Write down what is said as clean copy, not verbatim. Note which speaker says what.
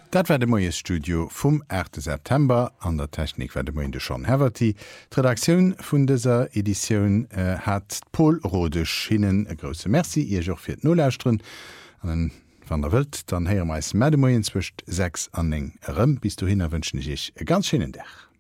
Speaker 1: Dat war de moie Studio vum 8. September an der Technik war de moinde schon Haverty. D'Redakioun vun deser Editionioun hat Paul Rodech hinnen e grosse Merci ihr joch fir d Nolästren an van der Welt, dann heier meist Mädemoien zwicht 6 an eng ëm bis du hinnner wënschen ich e ganz schönen Dach.